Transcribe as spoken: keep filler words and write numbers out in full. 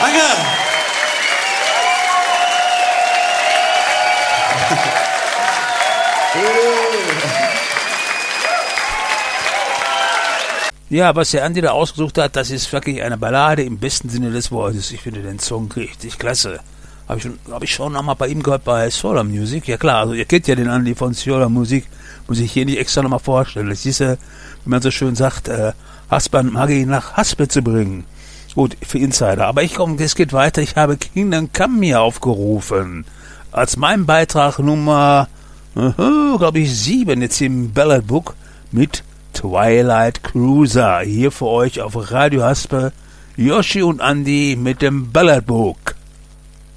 Danke. Ja, was der Andi da ausgesucht hat, das ist wirklich eine Ballade im besten Sinne des Wortes. Ich finde den Song richtig klasse. Habe ich schon, habe ich schon nochmal bei ihm gehört bei Solar Music. Ja klar, also ihr kennt ja den Andi von Solar Music. Muss ich hier nicht extra nochmal vorstellen. Das ist ja, wie man so schön sagt, äh, Husband Maggie nach Haspe zu bringen. Gut, für Insider. Aber ich komme, es geht weiter. Ich habe Kingdom Come hier aufgerufen. Als mein Beitrag Nummer, uh, glaube ich, sieben jetzt im Ballad Book mit Twilight Cruiser. Hier für euch auf Radio Haspe. Yoshi und Andi mit dem Ballad Book.